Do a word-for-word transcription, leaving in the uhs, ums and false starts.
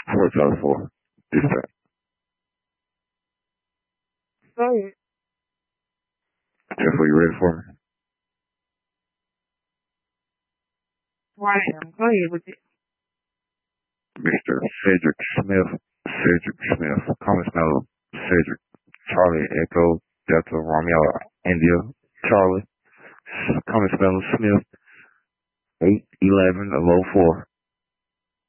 four Charlie four. Dispatch. Go ahead. Jeff, are you ready for me? Well, I am. Go ahead with it. Mister Cedric Smith. Cedric Smith. Comments now. Cedric. Charlie Echo Delta Romeo India. Charlie. Comment spelling Smith. eight eleven of oh four.